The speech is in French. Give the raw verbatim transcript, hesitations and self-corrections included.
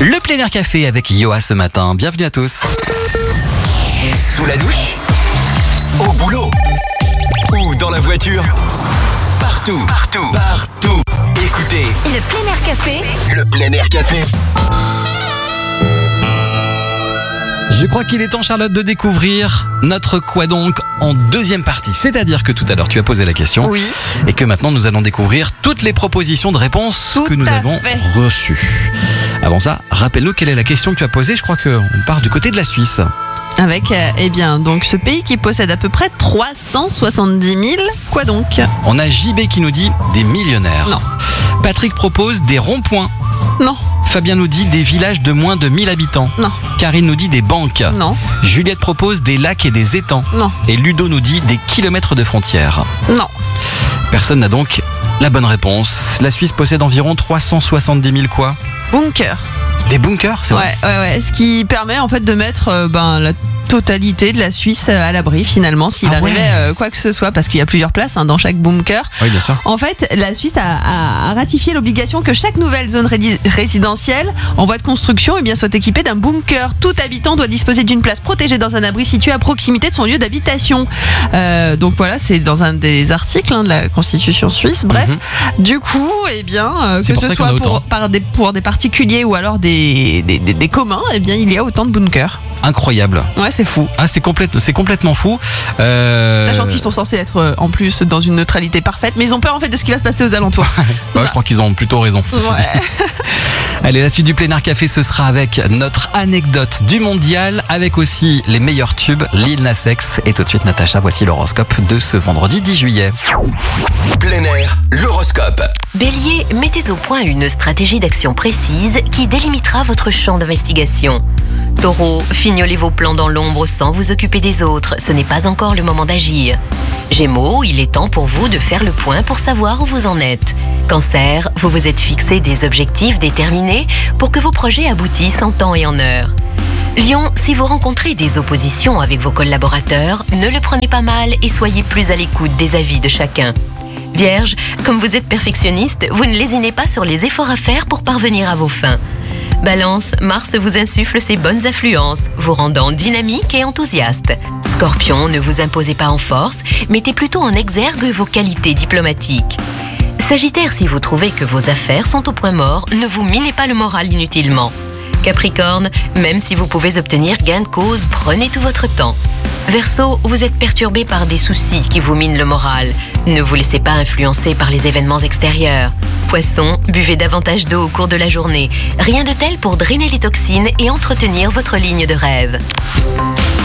Le plein air café avec Yoa ce matin. Bienvenue à tous. Sous la douche, au boulot ou dans la voiture. Partout, partout, partout. Écoutez, Le plein air café. le plein air café. Je crois qu'il est temps, Charlotte, de découvrir notre quoi donc en deuxième partie. C'est-à-dire que tout à l'heure, tu as posé la question. Oui. Et que maintenant, nous allons découvrir toutes les propositions de réponses Tout que nous à avons fait. reçues. Avant ça, rappelle-nous quelle est la question que tu as posée. Je crois qu'on part du côté de la Suisse. Avec, euh, eh bien, donc ce pays qui possède à peu près trois cent soixante-dix mille. Quoi donc? On a J B qui nous dit des millionnaires. Non. Patrick propose des ronds-points. Non, Fabien nous dit des villages de moins de mille habitants. non, Karine nous dit des banques. non, Juliette propose des lacs et des étangs. non, Et Ludo nous dit des kilomètres de frontières. non. Personne n'a donc la bonne réponse. La Suisse possède environ trois cent soixante-dix mille quoi? Bunker. Des bunkers, c'est Ouais, vrai? ouais, ouais. Ce qui permet en fait de mettre euh, ben, la totalité de la Suisse à l'abri finalement s'il Ah ouais. arrivait euh, quoi que ce soit, parce qu'il y a plusieurs places hein, dans chaque bunker. Oui, bien sûr. En fait, la Suisse a, a- a ratifié l'obligation que chaque nouvelle zone rédi- résidentielle en voie de construction eh bien, soit équipée d'un bunker. Tout habitant doit disposer d'une place protégée dans un abri situé à proximité de son lieu d'habitation. Euh, donc voilà, c'est dans un des articles hein, de la Constitution suisse. Bref, Mhm. du coup, eh bien, euh, C'est que pour ce ça qu'on soit a autant. pour, par des, pour des particuliers ou alors des, des, des- des communs, eh bien, il y a autant de bunkers. Incroyable. Ouais, c'est fou. Ah, c'est complète, c'est complètement fou. Euh... Sachant qu'ils sont censés être euh, en plus dans une neutralité parfaite, mais ils ont peur en fait de ce qui va se passer aux alentours. Ouais, je crois qu'ils ont plutôt raison. ceci Ouais. dit. Allez, la suite du plein air café, ce sera avec notre anecdote du mondial, avec aussi les meilleurs tubes, Lil Nas X. Et tout de suite, Natacha, voici l'horoscope de ce vendredi dix juillet. Plein air, l'horoscope. Bélier, mettez au point une stratégie d'action précise qui délimitera votre champ d'investigation. Taureau, fignolez vos plans dans l'ombre sans vous occuper des autres, ce n'est pas encore le moment d'agir. Gémeaux, il est temps pour vous de faire le point pour savoir où vous en êtes. Cancer, vous vous êtes fixé des objectifs déterminés pour que vos projets aboutissent en temps et en heure. Lion, si vous rencontrez des oppositions avec vos collaborateurs, ne le prenez pas mal et soyez plus à l'écoute des avis de chacun. Vierge, comme vous êtes perfectionniste, vous ne lésinez pas sur les efforts à faire pour parvenir à vos fins. Balance, Mars vous insuffle ses bonnes influences, vous rendant dynamique et enthousiaste. Scorpion, ne vous imposez pas en force, mettez plutôt en exergue vos qualités diplomatiques. Sagittaire, si vous trouvez que vos affaires sont au point mort, ne vous minez pas le moral inutilement. Capricorne, même si vous pouvez obtenir gain de cause, prenez tout votre temps. Verseau, vous êtes perturbé par des soucis qui vous minent le moral. Ne vous laissez pas influencer par les événements extérieurs. Poisson, buvez davantage d'eau au cours de la journée. Rien de tel pour drainer les toxines et entretenir votre ligne de rêve.